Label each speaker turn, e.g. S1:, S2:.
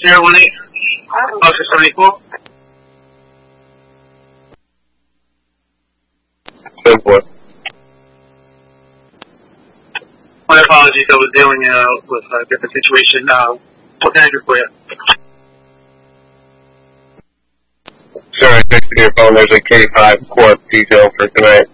S1: 018, Officer 74.
S2: 10-4.
S1: My apologies, I was dealing with a different situation. What can I do for you?
S2: Sure, I texted your phone. There's a K5 Corp detail for tonight.